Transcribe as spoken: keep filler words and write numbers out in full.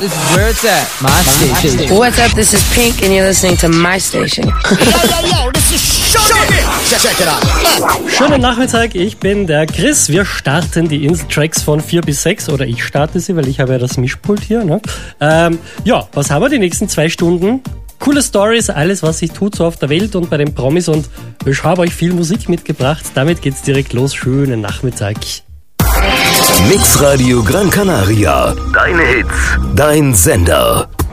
this is where it's at. My station. What's up? This is Pink, and you're listening to my station. Yo, yo, yo, this is Showbiz. Check it out. Schönen Nachmittag, ich bin der Chris. Wir starten die Insta-Tracks von vier bis sechs, oder ich starte sie, weil ich habe ja das Mischpult hier. Ne? Ähm, ja, was haben wir die nächsten zwei Stunden? Coole Stories, alles was sich tut so auf der Welt und bei den Promis, und ich habe euch viel Musik mitgebracht. Damit geht's direkt los. Schönen Nachmittag. Mix Radio Gran Canaria. Deine Hits, dein Sender.